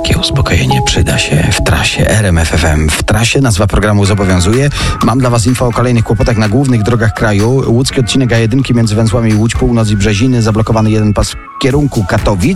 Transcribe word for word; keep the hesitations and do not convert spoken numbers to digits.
takie uspokojenie przyda się w trasie R M F F M. W trasie nazwa programu zobowiązuje. Mam dla Was info o kolejnych kłopotach na głównych drogach kraju. Łódzki odcinek A jeden między węzłami Łódź Północ i Brzeziny. Zablokowany jeden pas w kierunku Katowic.